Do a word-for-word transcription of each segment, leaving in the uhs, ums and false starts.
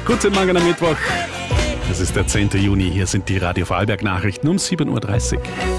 Guten Morgen am Mittwoch. Es ist der zehnte Juni. Hier sind die Radio Vorarlberg Nachrichten um sieben Uhr dreißig.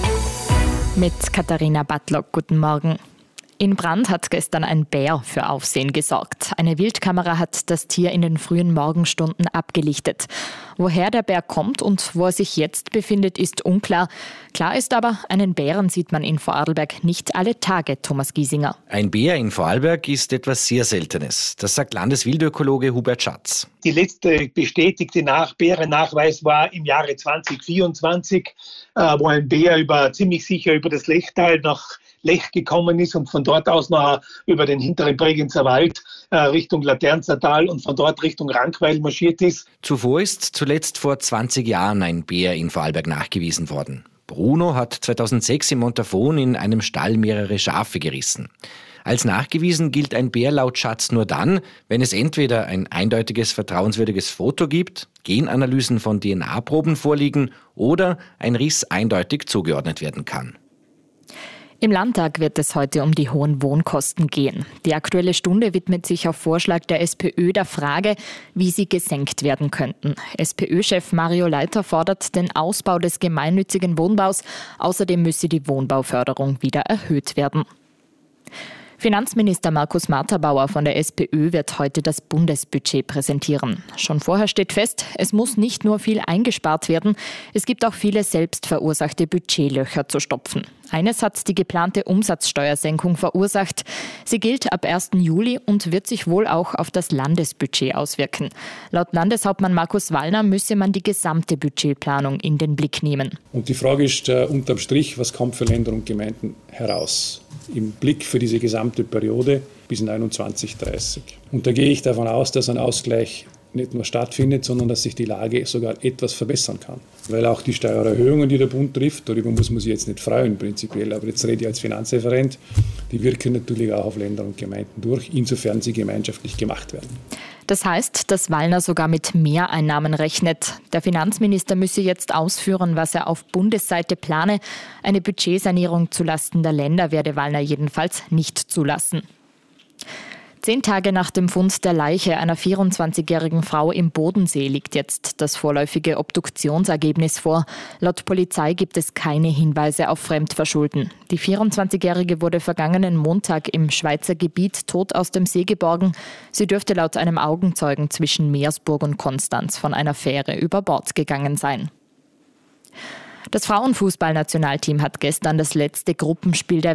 Mit Katharina Badlock, guten Morgen. In Brand hat gestern ein Bär für Aufsehen gesorgt. Eine Wildkamera hat das Tier in den frühen Morgenstunden abgelichtet. Woher der Bär kommt und wo er sich jetzt befindet, ist unklar. Klar ist aber, einen Bären sieht man in Vorarlberg nicht alle Tage, Thomas Giesinger. Ein Bär in Vorarlberg ist etwas sehr Seltenes. Das sagt Landeswildökologe Hubert Schatz. Die letzte bestätigte Nach- Bärennachweis war im Jahre zwanzig vierundzwanzig, äh, wo ein Bär über, ziemlich sicher über das Lechtal nach Lech gekommen ist und von dort aus noch über den hinteren Bregenzer Wald äh, Richtung Laternzertal und von dort Richtung Rankweil marschiert ist. Zuvor ist zuletzt vor zwanzig Jahren ein Bär in Vorarlberg nachgewiesen worden. Bruno hat zweitausendsechs im Montafon in einem Stall mehrere Schafe gerissen. Als nachgewiesen gilt ein Bär laut Schatz nur dann, wenn es entweder ein eindeutiges, vertrauenswürdiges Foto gibt, Genanalysen von D N A-Proben vorliegen oder ein Riss eindeutig zugeordnet werden kann. Im Landtag wird es heute um die hohen Wohnkosten gehen. Die Aktuelle Stunde widmet sich auf Vorschlag der SPÖ der Frage, wie sie gesenkt werden könnten. SPÖ-Chef Mario Leiter fordert den Ausbau des gemeinnützigen Wohnbaus. Außerdem müsse die Wohnbauförderung wieder erhöht werden. Finanzminister Markus Marterbauer von der SPÖ wird heute das Bundesbudget präsentieren. Schon vorher steht fest, es muss nicht nur viel eingespart werden, es gibt auch viele selbst verursachte Budgetlöcher zu stopfen. Eines hat die geplante Umsatzsteuersenkung verursacht. Sie gilt ab ersten Juli und wird sich wohl auch auf das Landesbudget auswirken. Laut Landeshauptmann Markus Wallner müsse man die gesamte Budgetplanung in den Blick nehmen. Und die Frage ist äh, unterm Strich, was kommt für Länder und Gemeinden heraus? Im Blick für diese gesamte Periode bis neunundzwanzig dreißig. Und da gehe ich davon aus, dass ein Ausgleich nicht nur stattfindet, sondern dass sich die Lage sogar etwas verbessern kann. Weil auch die Steuererhöhungen, die der Bund trifft, darüber muss man sich jetzt nicht freuen prinzipiell, aber jetzt rede ich als Finanzreferent, die wirken natürlich auch auf Länder und Gemeinden durch, insofern sie gemeinschaftlich gemacht werden. Das heißt, dass Wallner sogar mit Mehreinnahmen rechnet. Der Finanzminister müsse jetzt ausführen, was er auf Bundesseite plane. Eine Budgetsanierung zulasten der Länder werde Wallner jedenfalls nicht zulassen. Zehn Tage nach dem Fund der Leiche einer vierundzwanzigjährigen Frau im Bodensee liegt jetzt das vorläufige Obduktionsergebnis vor. Laut Polizei gibt es keine Hinweise auf Fremdverschulden. Die vierundzwanzigjährige wurde vergangenen Montag im Schweizer Gebiet tot aus dem See geborgen. Sie dürfte laut einem Augenzeugen zwischen Meersburg und Konstanz von einer Fähre über Bord gegangen sein. Das Frauenfußballnationalteam hat gestern das letzte Gruppenspiel der